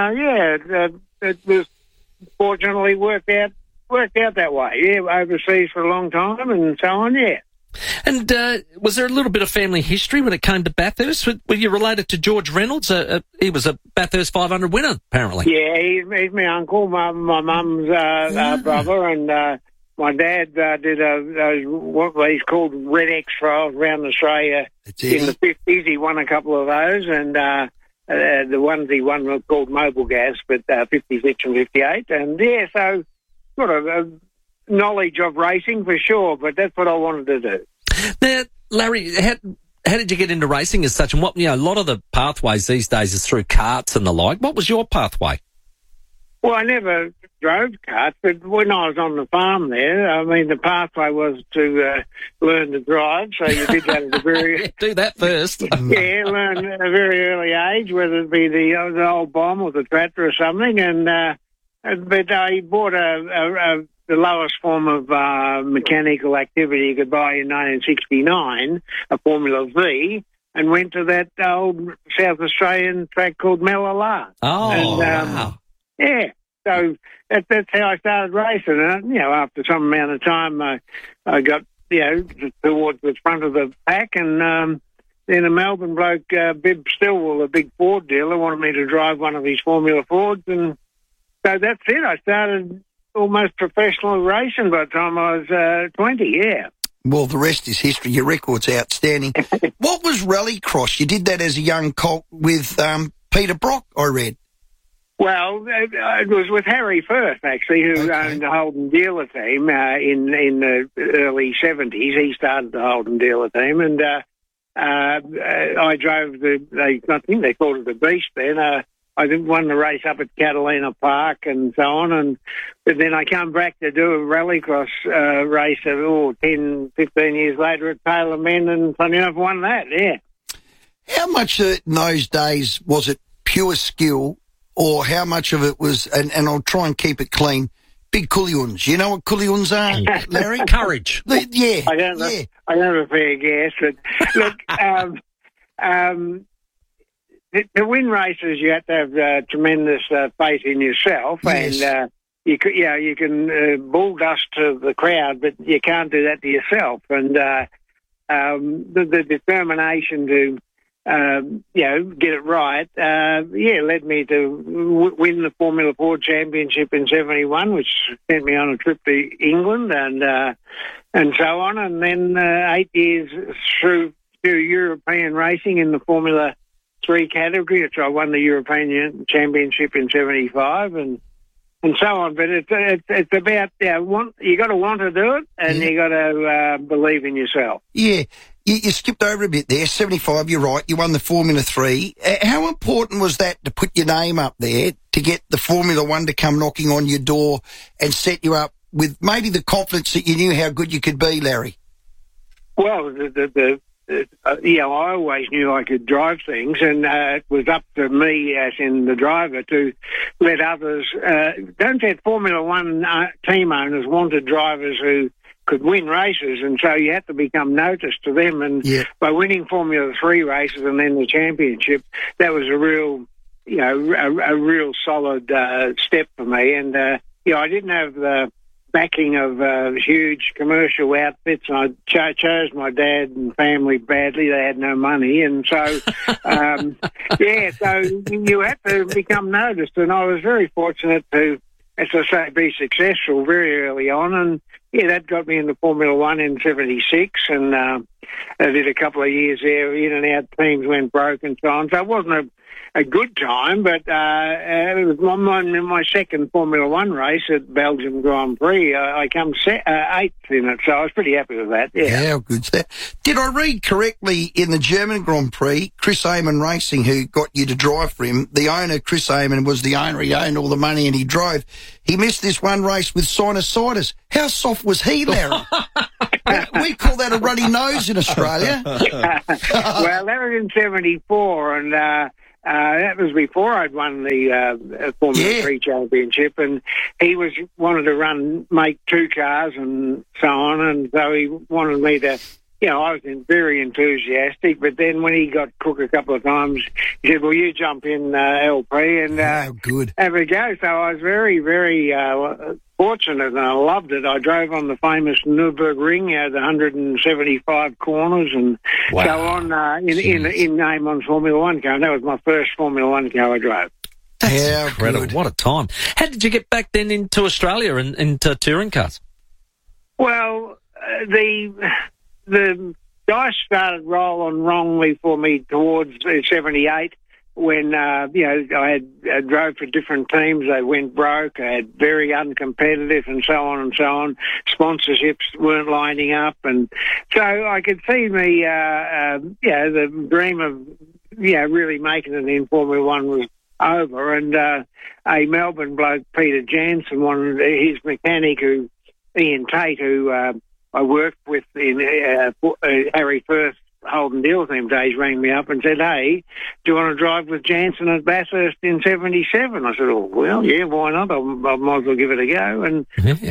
it was fortunately worked out that way. Yeah, overseas for a long time, and so on. Yeah.
And was there a little bit of family history when it came to Bathurst? Were you related to George Reynolds? He was a Bathurst 500 winner, apparently.
Yeah, he's my uncle, my mum's brother, and my dad did what he's called Red X trials around Australia in the 50s. He won a couple of those, and the ones he won were called Mobile Gas, but 56 and 58. And, yeah, so sort of a knowledge of racing for sure, but that's what I wanted to do.
Now, Larry, how did you get into racing as such? And what, a lot of the pathways these days is through karts and the like. What was your pathway?
Well, I never drove karts, but when I was on the farm there, I mean, the pathway was to learn to drive, so you did that at a very...
do that first.
Yeah, learn at a very early age, whether it be the old bomb or the tractor or something, and but I bought the lowest form of mechanical activity you could buy in 1969, a Formula V, and went to that old South Australian track called Mellala.
Oh,
and,
wow.
Yeah, so that's how I started racing. And, after some amount of time, I got, towards the front of the pack, and then a Melbourne bloke, Bib Stillwell, a big Ford dealer, wanted me to drive one of his Formula Fords, and so that's it. I started almost professional racing by the time I was 20, yeah.
Well, the rest is history. Your record's outstanding. What was Rallycross? You did that as a young colt with Peter Brock, I read.
Well, it was with Harry Firth, actually, who owned the Holden dealer team in the early 70s. He started the Holden dealer team, and I drove I think they called it the Beast then. I won the race up at Catalina Park and so on, but then I come back to do a Rallycross race 10, 15 years later at Taylor Men, and funny enough, won that, yeah.
How much in those days was it pure skill, or how much of it was, and I'll try and keep it clean, big kullions? You know what kullions are, Larry?
Courage.
Yeah.
I don't have a fair guess, but look, to win races, you have to have tremendous faith in yourself, yes. And you can bull dust to the crowd, but you can't do that to yourself. And the determination to get it right, led me to win the Formula Ford Championship in '71, which sent me on a trip to England and so on. And then 8 years through European racing in the Formula 3 category, which I won the European Championship in '75, and so on. But it's about you got to want to do it, and you got to believe in yourself.
Yeah. You skipped over a bit there. 75, you're right. You won the Formula 3. How important was that to put your name up there, to get the Formula 1 to come knocking on your door and set you up with maybe the confidence that you knew how good you could be, Larry?
Well, I always knew I could drive things, and it was up to me, as in the driver, to let others... don't let Formula 1 team owners wanted drivers who could win races, and so you had to become noticed to them. And by winning Formula 3 races and then the championship, that was a real, a real solid step for me. And I didn't have the backing of huge commercial outfits, and I chose my dad and family badly. They had no money, and so so you had to become noticed. And I was very fortunate to, as I say, be successful very early on, and that got me into Formula One in '76, and I did a couple of years there. In and out, teams went broke and so on. So it wasn't a good time, but it was my second Formula One race at Belgium Grand Prix. I come 8th in it, so I was pretty happy with that.
Yeah, how good's that? Did I read correctly in the German Grand Prix, Chris Amon Racing, who got you to drive for him, the owner, Chris Amon, was the owner, he owned all the money and he drove. He missed this one race with sinusitis. How soft was he, Larry? We call that a runny nose in Australia.
Well, that was in '74, and that was before I'd won the Formula 3 championship, and he wanted to make 2 cars and so on, and so he wanted me to, I was very enthusiastic, but then when he got cooked a couple of times, he said, well, you jump in LP and have a go. So I was very, very fortunate, and I loved it. I drove on the famous Nürburgring, the 175 corners and so on in Amon's Formula One car. And that was my first Formula One car I drove.
That's incredible. What a time. How did you get back then into Australia and into touring cars?
Well, the dice started rolling wrongly for me towards '78 when, I drove for different teams. They went broke. I had very uncompetitive and so on and so on. Sponsorships weren't lining up. And so I could see me, the dream of, really making it in Formula One was over. And a Melbourne bloke, Peter Jansen, his mechanic, Ian Tate, who I worked with in Harry Firth Holden Deal them days, rang me up and said, hey, do you want to drive with Jansen at Bathurst in '77? I said, oh, well, yeah, why not? I might as well give it a go. And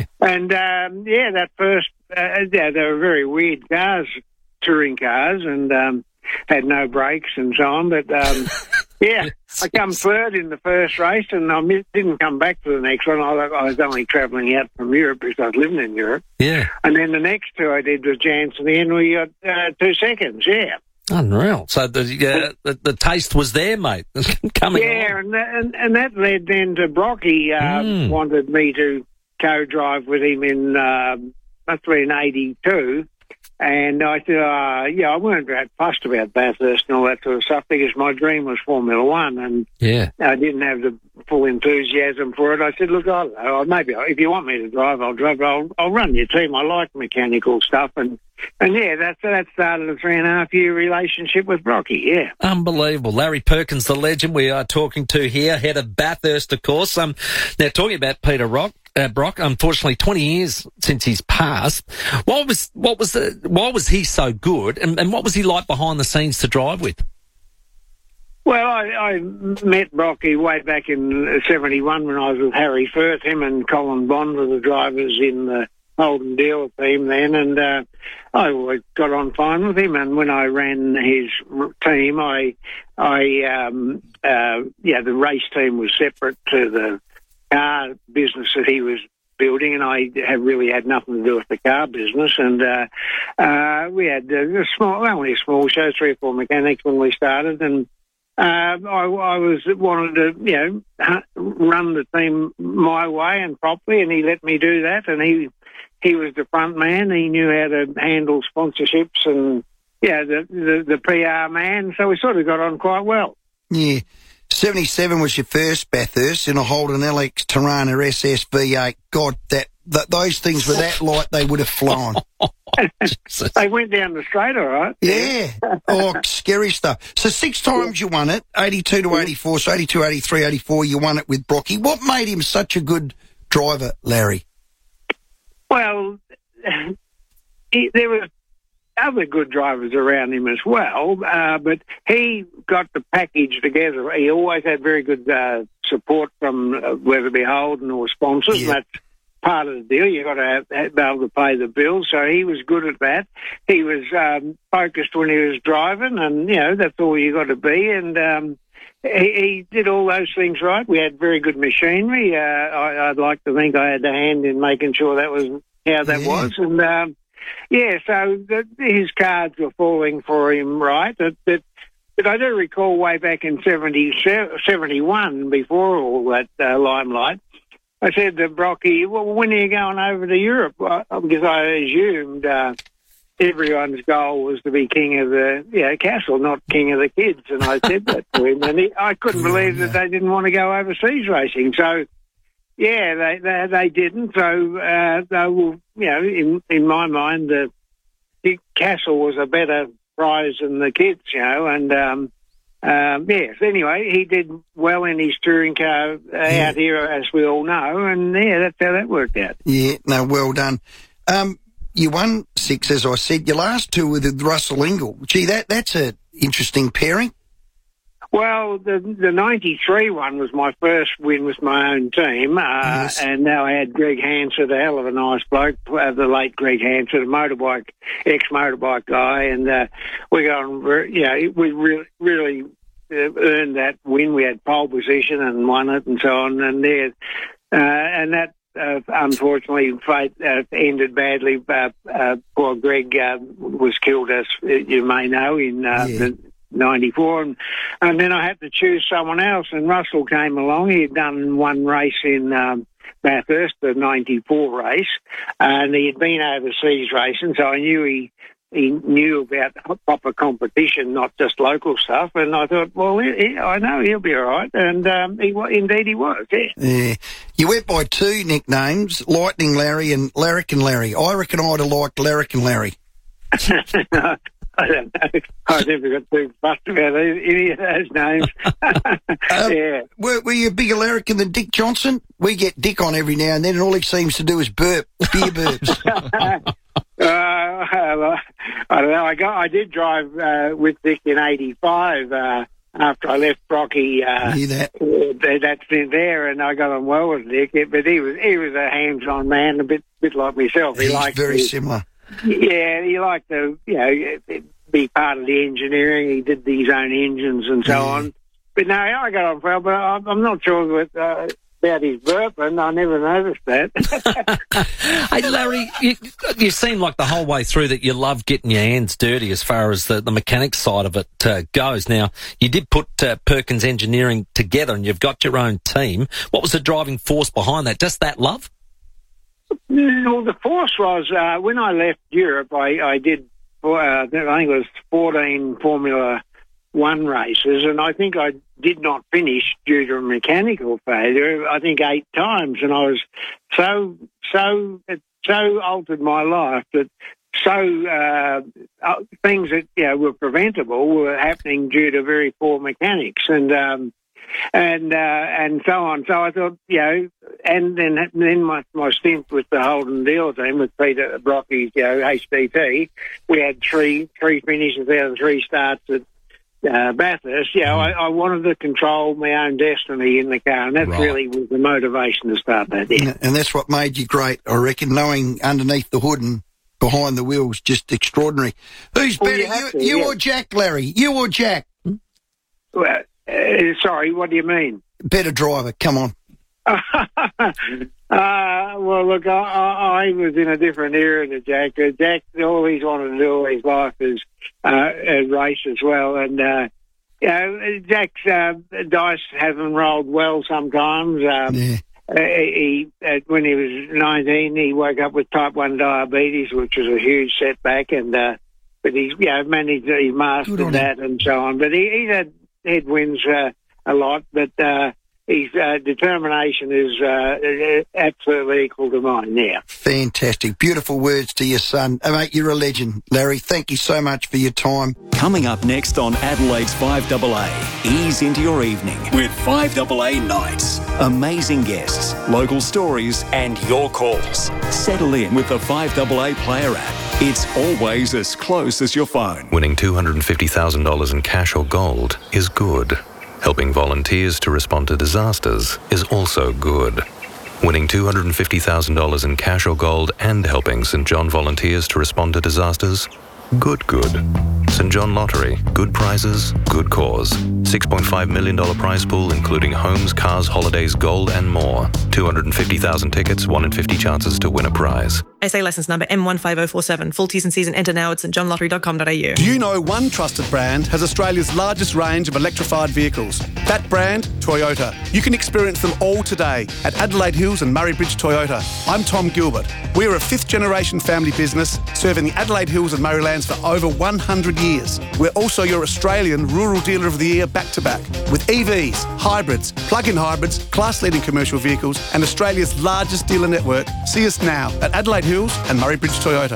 that first, they were very weird cars, touring cars, and had no brakes and so on. But, I come third in the first race, and I didn't come back to the next one. I was only travelling out from Europe because I was living in Europe. Yeah. And then the next 2 I did with Jansen, and we got 2 seconds,
Unreal. So the taste was there, mate, coming on.
And that led then to Brocky wanted me to co-drive with him in, must have been '82. And I said, I weren't that fussed about Bathurst and all that sort of stuff because my dream was Formula One, and I didn't have the full enthusiasm for it. I said, look, maybe if you want me to drive, I'll drive. I'll run your team. I like mechanical stuff, and that started a 3.5-year relationship with Brocky.
Unbelievable. Larry Perkins, the legend we are talking to here, head of Bathurst, of course. Now talking about Peter Brock, unfortunately, 20 years since he's passed. Why was he so good, and what was he like behind the scenes to drive with?
Well, I met Brocky way back in '71 when I was with Harry Firth. Him and Colin Bond were the drivers in the Holden Deal team then, and I always got on fine with him. And when I ran his team, the race team was separate to the car business that he was building, and I really had nothing to do with the car business. And we had only a small show, 3 or 4 mechanics when we started, and I wanted to run the team my way and properly, and he let me do that. And he was the front man. He knew how to handle sponsorships and the PR man. So we sort of got on quite well.
Yeah. 77 was your first Bathurst in a Holden LX Tirana SS V8. God, those things were that light, they would have flown.
They went down the straight, all right.
Yeah. Scary stuff. So 6 times you won it, 82 to 84, so 82, 83, 84, you won it with Brocky. What made him such a good driver, Larry?
Well, there were other good drivers around him as well, but he got the package together. He always had very good support from whether it be Holden or sponsors, and that's part of the deal. You've got to be able to pay the bills, so he was good at that. He was focused when he was driving, and, that's all you got to be, and he did all those things right. We had very good machinery. I'd like to think I had a hand in making sure that was how that was, and so his cards were falling for him right. But I do recall way back in 71, before all that limelight, I said to Brocky, well, when are you going over to Europe? Because I assumed everyone's goal was to be king of the castle, not king of the kids. And I said that to him, and I couldn't believe that they didn't want to go overseas racing. So, they didn't. So, they will, in my mind, the castle was a better prize than the kids, and yes. Anyway, he did well in his touring car out here, as we all know, and that's how that worked out.
Yeah, no, well done. You won 6, as I said. Your last 2 were with Russell Ingall. Gee, that's an interesting pairing.
Well, the 93 one was my first win with my own team, yes. And now I had Greg Hansard, a hell of a nice bloke, the late Greg Hansard, ex-motorbike guy, and we got on, we really earned that win. We had pole position and won it and so on, and that unfortunately fate ended badly. Poor Greg was killed, as you may know, in the 94, and then I had to choose someone else, and Russell came along. He had done one race in Bathurst, the 94 race, and he had been overseas racing, so I knew he knew about proper competition, not just local stuff, and I thought, well, I know he'll be all right, and indeed he was,
yeah. You went by 2 nicknames, Lightning Larry and Larrikin Larry. I reckon I'd have liked Larrikin Larry.
I don't know. I never got too fussed about any of those names. Yeah.
Were you a bigger larrikin than Dick Johnson? We get Dick on every now and then, and all he seems to do is beer burps.
I don't know. I did drive with Dick in '85 after I left Brocky. That's been there, and I got on well with Dick. But he was a hands-on man, a bit like myself.
He's very similar.
Yeah, he liked to, be part of the engineering. He did his own engines and so on. But no, I got on well, but I'm not sure about his burping. I never noticed that.
Hey, Larry, you seem like the whole way through that you love getting your hands dirty as far as the mechanics side of it goes. Now, you did put Perkins Engineering together and you've got your own team. What was the driving force behind that? Just that love?
Well, the force was, when I left Europe, I did, I think it was 14 Formula 1 races, and I think I did not finish due to a mechanical failure, I think 8 times, and I was it so altered my life that things that were preventable were happening due to very poor mechanics, and so on. So I thought, and then my stint with the Holden dealer team with Peter Brocky, HDT, we had three finishes out of 3 starts at Bathurst. I wanted to control my own destiny in the car, and that really was the motivation to start that. Yeah.
And that's what made you great, I reckon, knowing underneath the hood and behind the wheels, just extraordinary. Who's better, you or Jack, Larry? You or Jack?
Well, sorry, what do you mean?
Better driver, come on.
Well, look, I was in a different era to Jack. Jack, all he's wanted to do all his life is race as well. And, Jack's dice haven't rolled well sometimes. He when he was 19, he woke up with type 1 diabetes, which was a huge setback. And but he's managed, he mastered that and so on. But he's had headwinds a lot, but his determination is absolutely equal to mine now.
Fantastic. Beautiful words to your son. Mate, you're a legend, Larry. Thank you so much for your time.
Coming up next on Adelaide's 5AA, ease into your evening with 5AA Nights. Amazing guests, local stories and your calls. Settle in with the 5AA Player app. It's always as close as your phone.
Winning $250,000 in cash or gold is good. Helping volunteers to respond to disasters is also good. Winning $250,000 in cash or gold and helping St John volunteers to respond to disasters? Good. St John Lottery. Good prizes, good cause. $6.5 million prize pool including homes, cars, holidays, gold and more. 250,000 tickets, 1 in 50 chances to win a prize.
SA licence number M15047. Full T's and C's and enter now at stjohnlottery.com.au.
Do you know one trusted brand has Australia's largest range of electrified vehicles? That brand, Toyota. You can experience them all today at Adelaide Hills and Murray Bridge Toyota. I'm Tom Gilbert. We're a fifth-generation family business serving the Adelaide Hills and Murraylands for over 100 years. We're also your Australian Rural Dealer of the Year back-to-back with EVs, hybrids, plug-in hybrids, class-leading commercial vehicles and Australia's largest dealer network. See us now at Adelaide Hills and Murray Bridge Toyota.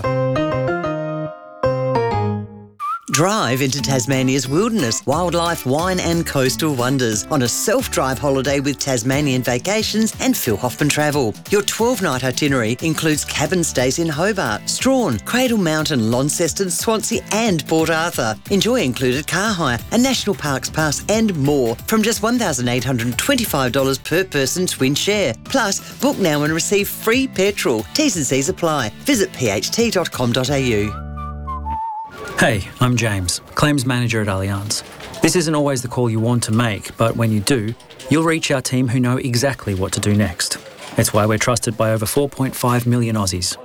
Drive into Tasmania's wilderness, wildlife, wine and coastal wonders on a self-drive holiday with Tasmanian Vacations and Phil Hoffman Travel. Your 12-night itinerary includes cabin stays in Hobart, Strahan, Cradle Mountain, Launceston, Swansea and Port Arthur. Enjoy included car hire, a National Parks Pass and more from just $1,825 per person twin share. Plus, book now and receive free petrol. T's and C's apply. Visit pht.com.au.
Hey, I'm James, Claims Manager at Allianz. This isn't always the call you want to make, but when you do, you'll reach our team who know exactly what to do next. It's why we're trusted by over 4.5 million Aussies.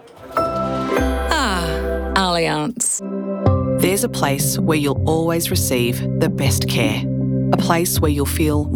Allianz. There's a place where you'll always receive the best care. A place where you'll feel